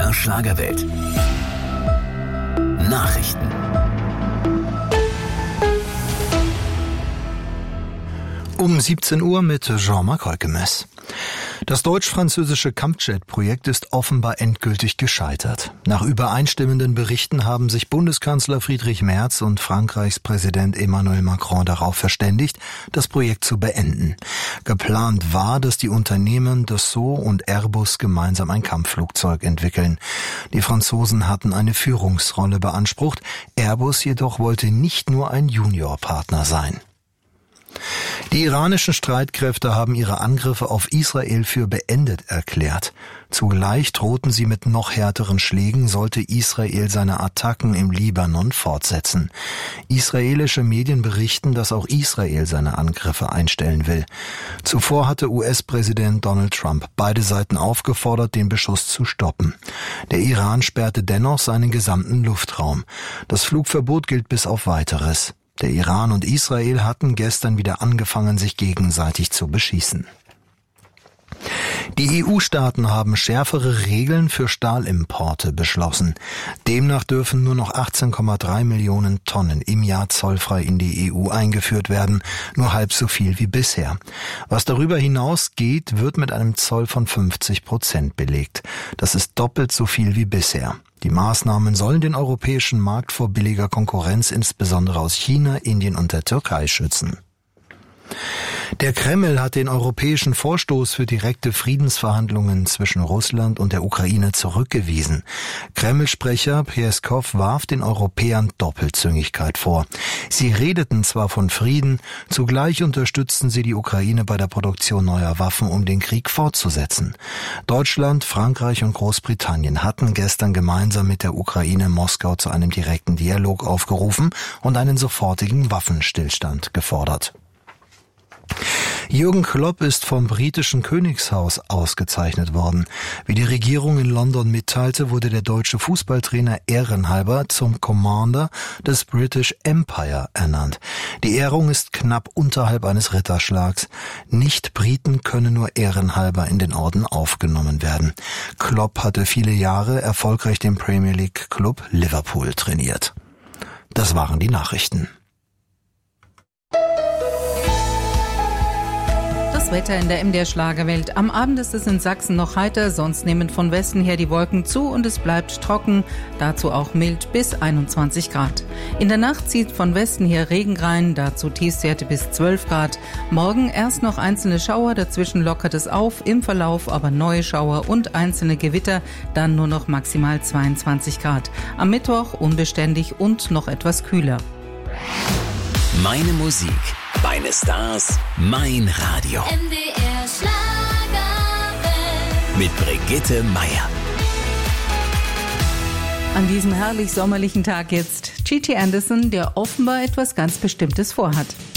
MDR Schlagerwelt. Nachrichten. Um 17 Uhr mit Jean-Marc Holkemes. Das deutsch-französische Kampfjet-Projekt ist offenbar endgültig gescheitert. Nach übereinstimmenden Berichten haben sich Bundeskanzler Friedrich Merz und Frankreichs Präsident Emmanuel Macron darauf verständigt, das Projekt zu beenden. Geplant war, dass die Unternehmen Dassault und Airbus gemeinsam ein Kampfflugzeug entwickeln. Die Franzosen hatten eine Führungsrolle beansprucht, Airbus jedoch wollte nicht nur ein Juniorpartner sein. Die iranischen Streitkräfte haben ihre Angriffe auf Israel für beendet erklärt. Zugleich drohten sie mit noch härteren Schlägen, sollte Israel seine Attacken im Libanon fortsetzen. Israelische Medien berichten, dass auch Israel seine Angriffe einstellen will. Zuvor hatte US-Präsident Donald Trump beide Seiten aufgefordert, den Beschuss zu stoppen. Der Iran sperrte dennoch seinen gesamten Luftraum. Das Flugverbot gilt bis auf Weiteres. Der Iran und Israel hatten gestern wieder angefangen, sich gegenseitig zu beschießen. Die EU-Staaten haben schärfere Regeln für Stahlimporte beschlossen. Demnach dürfen nur noch 18,3 Millionen Tonnen im Jahr zollfrei in die EU eingeführt werden, nur halb so viel wie bisher. Was darüber hinausgeht, wird mit einem Zoll von 50% belegt. Das ist doppelt so viel wie bisher. Die Maßnahmen sollen den europäischen Markt vor billiger Konkurrenz, insbesondere aus China, Indien und der Türkei, schützen. Der Kreml hat den europäischen Vorstoß für direkte Friedensverhandlungen zwischen Russland und der Ukraine zurückgewiesen. Kreml-Sprecher Peskov warf den Europäern Doppelzüngigkeit vor. Sie redeten zwar von Frieden, zugleich unterstützten sie die Ukraine bei der Produktion neuer Waffen, um den Krieg fortzusetzen. Deutschland, Frankreich und Großbritannien hatten gestern gemeinsam mit der Ukraine Moskau zu einem direkten Dialog aufgerufen und einen sofortigen Waffenstillstand gefordert. Jürgen Klopp ist vom britischen Königshaus ausgezeichnet worden. Wie die Regierung in London mitteilte, wurde der deutsche Fußballtrainer ehrenhalber zum Commander des British Empire ernannt. Die Ehrung ist knapp unterhalb eines Ritterschlags. Nicht-Briten können nur ehrenhalber in den Orden aufgenommen werden. Klopp hatte viele Jahre erfolgreich den Premier League Club Liverpool trainiert. Das waren die Nachrichten. Das Wetter in der MDR Schlagerwelt. Am Abend ist es in Sachsen noch heiter, sonst nehmen von Westen her die Wolken zu und es bleibt trocken, dazu auch mild bis 21 Grad. In der Nacht zieht von Westen her Regen rein, dazu Tiefstwerte bis 12 Grad. Morgen erst noch einzelne Schauer, dazwischen lockert es auf, im Verlauf aber neue Schauer und einzelne Gewitter, dann nur noch maximal 22 Grad. Am Mittwoch unbeständig und noch etwas kühler. Meine Musik, meine Stars, mein Radio. MDR Schlagerwelt. Mit Brigitte Meier. An diesem herrlich sommerlichen Tag jetzt Gigi Anderson, der offenbar etwas ganz Bestimmtes vorhat.